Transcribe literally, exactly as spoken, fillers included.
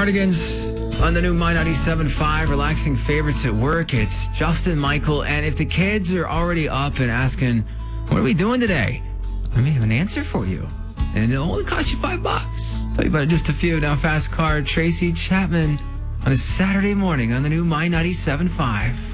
Cardigans on the new My ninety-seven point five, relaxing favorites at work. It's Justin, Michael, and if the kids are already up and asking, what are we doing today? I may have an answer for you. And it'll only cost you five bucks. Tell you about it in just a few. Now, fast car, Tracy Chapman on a Saturday morning on the new My ninety-seven point five.